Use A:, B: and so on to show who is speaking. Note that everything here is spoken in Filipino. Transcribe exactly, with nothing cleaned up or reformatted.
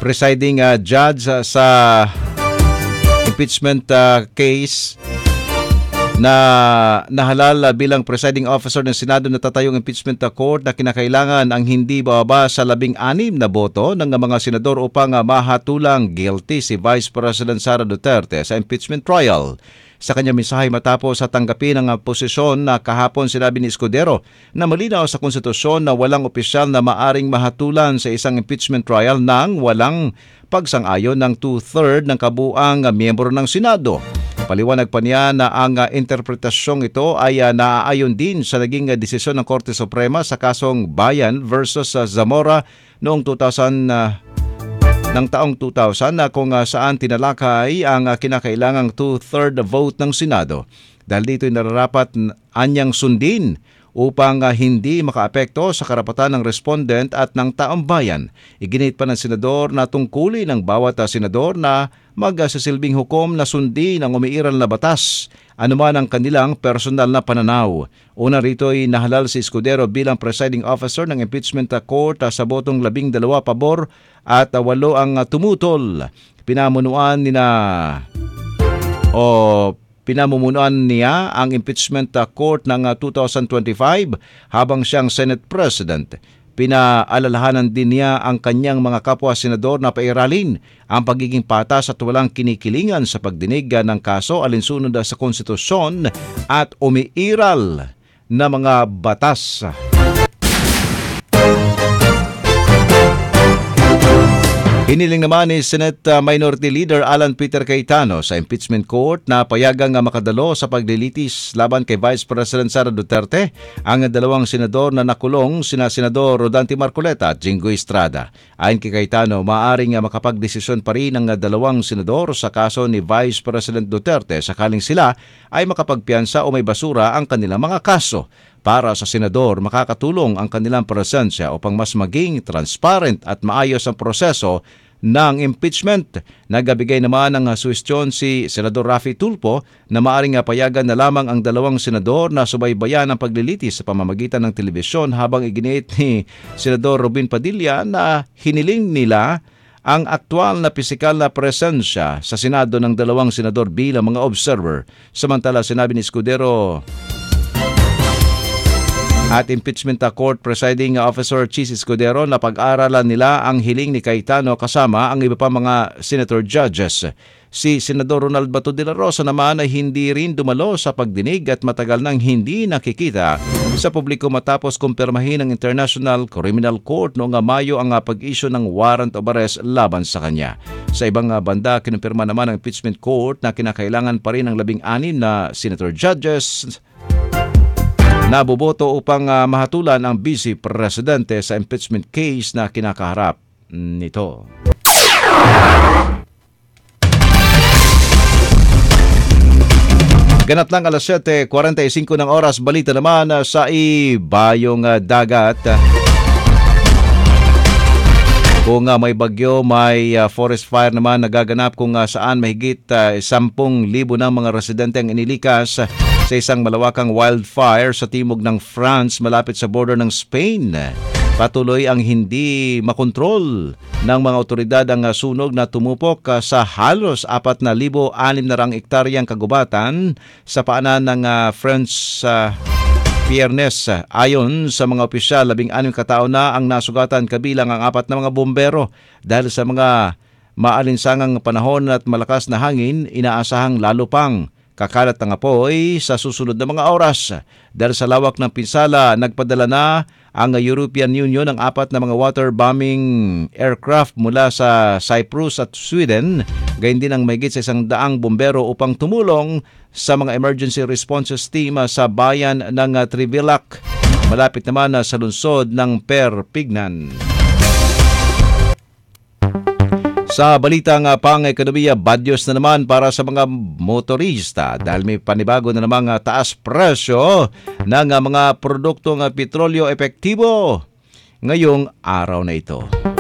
A: presiding uh, judge uh, sa impeachment uh, case na nahalal uh, bilang presiding officer ng Senado na tatayong impeachment court na kinakailangan ang hindi bababa sa labing anim na boto ng mga senador upang uh, mahatulang guilty si Vice President Sara Duterte sa impeachment trial. Sa kanyang mensahe matapos sa tanggapin ang posisyon na kahapon sinabi ni Escudero na malinaw sa konstitusyon na walang opisyal na maaring mahatulan sa isang impeachment trial nang walang pagsang-ayon ng two-thirds ng kabuang miyembro ng Senado. Paliwanag pa niya na ang interpretasyong ito ay naaayon din sa naging desisyon ng Korte Suprema sa kasong Bayan versus Zamora noong two thousand ng taong two thousand na kung saan tinalakay ang kinakailangang two-third vote ng Senado. Dahil dito ay nararapat anyang sundin upang hindi makaapekto sa karapatan ng respondent at ng taong bayan. Iginit pa ng senador na tungkulin ng bawat senador na magsasilbing hukom na sundin ang umiiral na batas, anuman ang kanilang personal na pananaw. Una rito ay nahalal si Escudero bilang presiding officer ng impeachment court sa botong labing dalawa pabor at walo ang tumutol. Pinamunuan ni na o pinamumunuan niya ang impeachment court ng two thousand twenty-five habang siyang Senate President. Pinaalalahanan din niya ang kanyang mga kapwa-senador na pairalin ang pagiging patas at walang kinikilingan sa pagdinig ng kaso alinsunod sa konstitusyon at umiiral na mga batas. Hiniling naman ni Senate Minority Leader Alan Peter Cayetano sa impeachment court na payagang makadalo sa paglilitis laban kay Vice President Sara Duterte ang dalawang senador na nakulong sina Senador Rodante Marcoleta at Jinggoy Estrada. Ayon kay Cayetano, maaaring makapagdesisyon pa rin ang dalawang senador sa kaso ni Vice President Duterte sakaling sila ay makapagpiyansa o may basura ang kanilang mga kaso. Para sa senador, makakatulong ang kanilang presensya upang mas maging transparent at maayos ang proseso ng impeachment. Nagbigay naman ng suwestyon si Senador Raffy Tulfo na maaring payagan na lamang ang dalawang senador na subaybayan ang paglilitis sa pamamagitan ng telebisyon habang iginiit ni Senador Robin Padilla na hiniling nila ang aktwal na pisikal na presensya sa Senado ng dalawang senador bilang mga observer. Samantala, sinabi ni Escudero at Impeachment Court Presiding Officer Chis Escudero na pag-aralan nila ang hiling ni Cayetano kasama ang iba pa mga senator judges. Si Senador Ronald Bato de la Rosa naman ay hindi rin dumalo sa pagdinig at matagal nang hindi nakikita sa publiko matapos kumpirmahin ng International Criminal Court noong Mayo ang pag-issue ng warrant of arrest laban sa kanya. Sa ibang banda, kinumpirma naman ng Impeachment Court na kinakailangan pa rin ng labing-anim na senator judges naboboto upang uh, mahatulan ang Vice Presidente sa impeachment case na kinakaharap nito. Ganap lang alas siyete forty-five ng oras, balita naman uh, sa ibayong uh, dagat. Kung uh, may bagyo, may uh, forest fire naman nagaganap kung uh, saan mahigit uh, ten thousand ng mga residente ang inilikas sa isang malawakang wildfire sa timog ng France malapit sa border ng Spain. Patuloy ang hindi makontrol ng mga otoridad ang sunog na tumupok sa halos four thousand six hundred ektaryang kagubatan sa paanan ng uh, French uh, Piernes. Ayon sa mga opisyal, labing-anim katao na ang nasugatan kabilang ang apat na mga bombero. Dahil sa mga maalinsangang panahon at malakas na hangin, inaasahang lalo pang kakalat ang apoy sa susunod na mga oras. Dahil sa lawak ng pinsala, nagpadala na ang European Union ng apat na mga water-bombing aircraft mula sa Cyprus at Sweden, gayon din ang mahigit sa isang daang bombero upang tumulong sa mga emergency responses team sa bayan ng Trivillac, malapit naman sa lungsod ng Perpignan. Sa balitang pang-ekonomiya, bad news na naman para sa mga motorista dahil may panibago na namang taas presyo ng mga produktong petrolyo epektibo ngayong araw na ito.